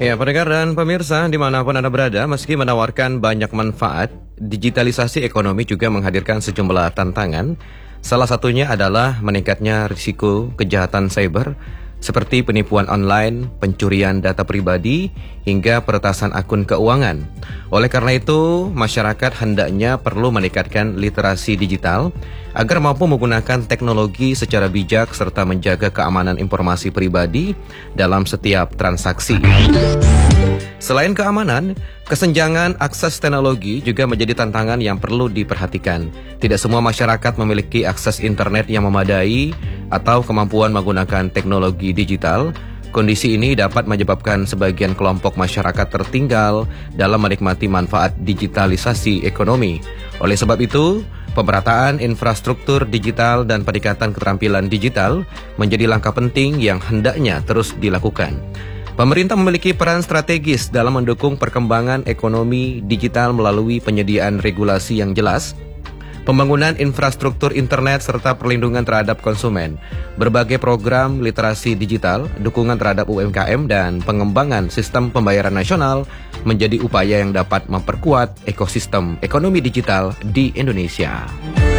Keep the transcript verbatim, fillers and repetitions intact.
Ya, pendengar dan pemirsa dimanapun Anda berada, meski menawarkan banyak manfaat, digitalisasi ekonomi juga menghadirkan sejumlah tantangan. Salah satunya adalah meningkatnya risiko kejahatan cyber, seperti penipuan online, pencurian data pribadi, hingga peretasan akun keuangan. Oleh karena itu, masyarakat hendaknya perlu meningkatkan literasi digital agar mampu menggunakan teknologi secara bijak serta menjaga keamanan informasi pribadi dalam setiap transaksi. Selain keamanan, kesenjangan akses teknologi juga menjadi tantangan yang perlu diperhatikan. Tidak semua masyarakat memiliki akses internet yang memadai atau kemampuan menggunakan teknologi digital. Kondisi ini dapat menyebabkan sebagian kelompok masyarakat tertinggal dalam menikmati manfaat digitalisasi ekonomi. Oleh sebab itu, pemerataan infrastruktur digital dan peningkatan keterampilan digital menjadi langkah penting yang hendaknya terus dilakukan. Pemerintah memiliki peran strategis dalam mendukung perkembangan ekonomi digital melalui penyediaan regulasi yang jelas, pembangunan infrastruktur internet serta perlindungan terhadap konsumen, berbagai program literasi digital, dukungan terhadap U M K M, dan pengembangan sistem pembayaran nasional menjadi upaya yang dapat memperkuat ekosistem ekonomi digital di Indonesia.